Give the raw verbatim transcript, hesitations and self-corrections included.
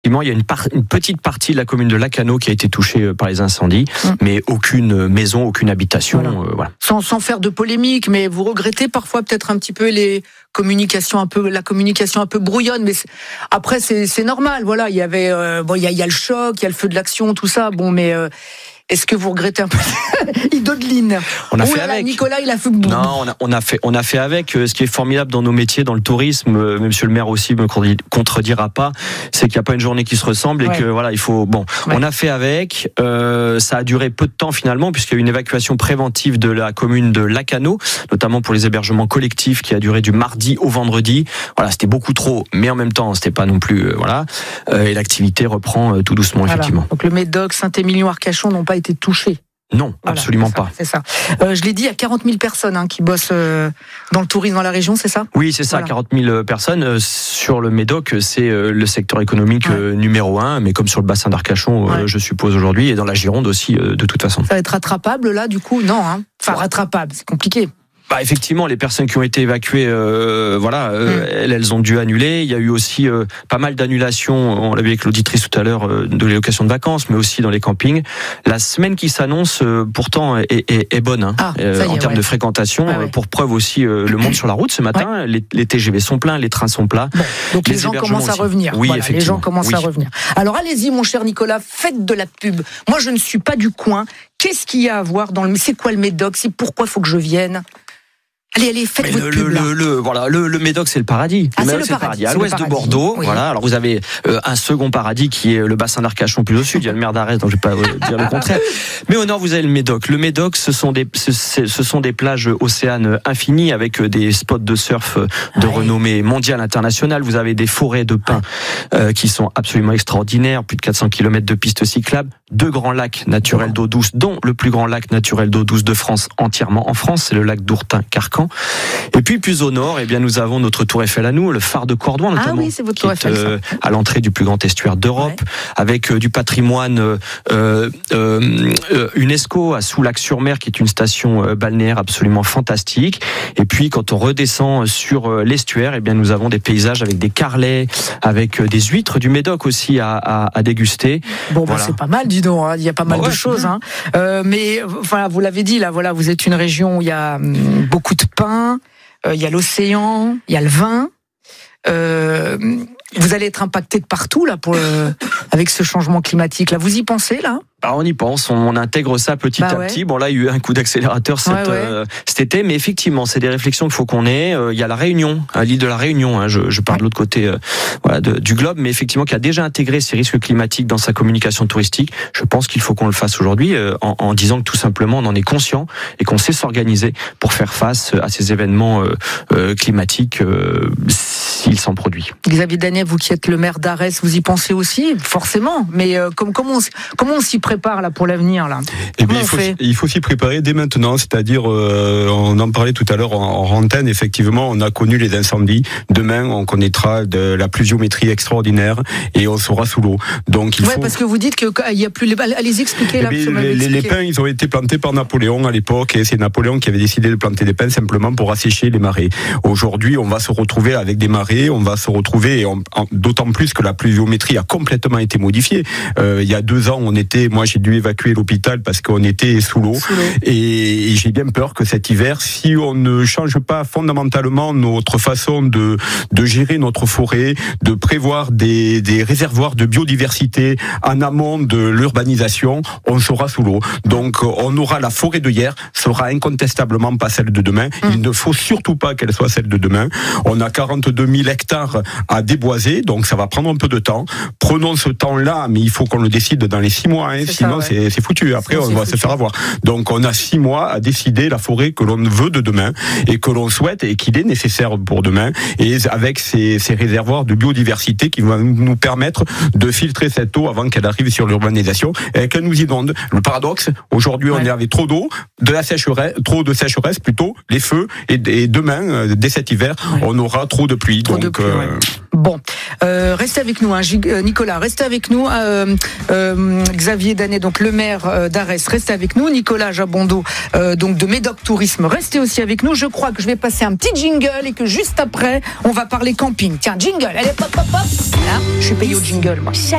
Il y a une, par, une petite partie de la commune de Lacanau qui a été touchée par les incendies, mmh. mais aucune maison, aucune habitation. Voilà. Euh, voilà. Sans, sans faire de polémique, mais vous regrettez parfois peut-être un petit peu les communications un peu, la communication un peu brouillonne, mais c'est, après c'est, c'est normal. Voilà, il y avait, euh, bon, il y a, il y a le choc, il y a le feu de l'action, tout ça. Bon, mais euh, est-ce que vous regrettez un peu? Il dodeline. On a oh fait là là, avec. Nicolas, il a fait. Non, on a, on a fait, on a fait avec. Ce qui est formidable dans nos métiers, dans le tourisme, euh, Monsieur le maire aussi me contredira pas, c'est qu'il n'y a pas une journée qui se ressemble et ouais. que voilà, il faut. Bon, ouais. on a fait avec. Euh, ça a duré peu de temps finalement, puisqu'il y a eu une évacuation préventive de la commune de Lacanau, notamment pour les hébergements collectifs, qui a duré du mardi au vendredi. Voilà, c'était beaucoup trop, mais en même temps, c'était pas non plus euh, voilà. Euh, et l'activité reprend euh, tout doucement, voilà. effectivement. Donc le Médoc, Saint-Émilion, Arcachon n'ont pas été touchés. Non, voilà, absolument c'est ça, pas. C'est ça. Euh, je l'ai dit, il y a quarante mille personnes hein, qui bossent euh, dans le tourisme dans la région, c'est ça ? Oui, c'est ça, voilà. quarante mille personnes. Euh, sur le Médoc, c'est euh, le secteur économique ouais. euh, numéro un, mais comme sur le bassin d'Arcachon, euh, ouais. je suppose aujourd'hui, et dans la Gironde aussi, euh, de toute façon. Ça va être rattrapable là, du coup ? Non, hein. Enfin, ouais. rattrapable, c'est compliqué. Bah effectivement, les personnes qui ont été évacuées, euh, voilà, euh, mmh. elles, elles ont dû annuler. Il y a eu aussi euh, pas mal d'annulations. On l'a vu avec l'auditrice tout à l'heure euh, de les locations de vacances, mais aussi dans les campings. La semaine qui s'annonce, euh, pourtant, est, est, est bonne hein, ah, euh, en est, termes ouais. de fréquentation. Ah, ouais. Pour preuve aussi, euh, le monde sur la route ce matin. Ouais. Les, les T G V sont pleins, les trains sont plats. Bon, donc les, les gens commencent aussi. à revenir. Oui, voilà, effectivement. Les gens commencent oui. à revenir. Alors allez-y, mon cher Nicolas, faites de la pub. Moi, je ne suis pas du coin. Qu'est-ce qu'il y a à voir dans le C'est quoi le Médoc ? C'est pourquoi il faut que je vienne ? Allez, allez, faites Mais votre le, pub, le, le, le, voilà, le, le Médoc, c'est le paradis. Ah, le c'est, Médoc, le c'est paradis, le paradis. À l'ouest de Bordeaux, oui. voilà. Alors vous avez euh, un second paradis qui est le bassin d'Arcachon plus au sud. Il y a le maire d'Arès, donc je ne vais pas euh, dire le contraire. Mais au nord, vous avez le Médoc. Le Médoc, ce sont des, ce, ce sont des plages océanes infinies avec des spots de surf de ouais. renommée mondiale, internationale. Vous avez des forêts de pins euh, qui sont absolument extraordinaires. Plus de quatre cents kilomètres de pistes cyclables. Deux grands lacs naturels d'eau douce, dont le plus grand lac naturel d'eau douce de France, entièrement en France, c'est le lac d'Ourtin-Carcan. Et puis plus au nord, eh bien nous avons notre tour Eiffel à nous, le phare de Cordouan notamment, ah oui, c'est votre tour Eiffel, qui est euh, à l'entrée du plus grand estuaire d'Europe, ouais. avec euh, du patrimoine euh, euh, euh, UNESCO à Soulac-sur-Mer, qui est une station euh, balnéaire absolument fantastique. Et puis quand on redescend sur euh, l'estuaire, eh bien nous avons des paysages avec des carlets, avec euh, des huîtres du Médoc aussi à, à, à déguster. Bon, voilà. bah, c'est pas mal, dis donc. Hein. Il y a pas mal bah, ouais, de choses. Hein. Euh, mais voilà, vous l'avez dit, là, voilà, vous êtes une région où il y a hum, beaucoup de pain. Il euh, y a l'océan, il y a le vin. Euh, vous allez être impacté de partout là pour le, avec ce changement climatique. Là, vous y pensez là ? Alors on y pense, on intègre ça petit bah à ouais. petit. Bon là, il y a eu un coup d'accélérateur cet, ouais, ouais. Euh, cet été, mais effectivement, c'est des réflexions qu'il faut qu'on ait. Euh, il y a la Réunion, à l'île de la Réunion. Hein, je, je parle de l'autre côté, euh, voilà, de, du globe, mais effectivement, qui a déjà intégré ces risques climatiques dans sa communication touristique. Je pense qu'il faut qu'on le fasse aujourd'hui, euh, en, en disant que tout simplement, on en est conscient et qu'on sait s'organiser pour faire face à ces événements euh, euh, climatiques euh, s'ils s'en produisent. Xavier Daniel, vous qui êtes le maire d'Arès, vous y pensez aussi, forcément. Mais euh, comme, comment, on, comment on s'y prépare là pour l'avenir là ? Eh bien, il faut, il faut s'y préparer dès maintenant, c'est-à-dire, euh, on en parlait tout à l'heure en, en antenne, effectivement, on a connu les incendies. Demain, on connaîtra de la pluviométrie extraordinaire et on sera sous l'eau. Donc, il ouais, faut... parce que vous dites qu'il n'y a plus les... Allez expliquer eh là. bien, les, les, les pins, ils ont été plantés par Napoléon à l'époque et c'est Napoléon qui avait décidé de planter des pins simplement pour assécher les marées. Aujourd'hui, on va se retrouver avec des marées, on va se retrouver, et on, en, d'autant plus que la pluviométrie a complètement été modifiée. Euh, il y a deux ans, on était, moi j'ai dû évacuer l'hôpital parce qu'on était sous l'eau, sous l'eau. Et, et j'ai bien peur que cet hiver, si on ne change pas fondamentalement notre façon de, de gérer notre forêt, de prévoir des, des réservoirs de biodiversité en amont de l'urbanisation, on sera sous l'eau. Donc on aura la forêt de hier, sera incontestablement pas celle de demain. Mmh. Il ne faut surtout pas qu'elle soit celle de demain. On a quarante-deux mille hectares à déboiser, donc ça va prendre un peu de temps. Prenons ce temps-là, mais il faut qu'on le décide dans les six mois, hein, sinon ça, ouais. c'est, c'est foutu. Après, c'est, on c'est va foutu. se faire avoir. Donc on a six mois à décider la forêt que l'on veut de demain et que l'on souhaite et qu'il est nécessaire pour demain, et avec ces, ces réservoirs de biodiversité qui vont nous permettre de filtrer cette eau avant qu'elle arrive sur l'urbanisation et qu'elle nous inonde. Le paradoxe, aujourd'hui, ouais. on est avec trop d'eau, de la sécheresse, trop de sécheresse plutôt, les feux, et, et demain, dès cet hiver, ouais. on aura trop de pluie. Trop donc, de pluie, euh, ouais. Bon, euh, restez avec nous, hein, Nicolas, restez avec nous, euh, euh, Xavier. d'année, donc le maire euh, d'Arès. Restez avec nous. Nicolas Jabondo, euh, donc de Médoc Tourisme, restez aussi avec nous. Je crois que je vais passer un petit jingle et que juste après, on va parler camping. Tiens, jingle, allez, pop, pop, pop. Là, je suis payé au jingle, moi.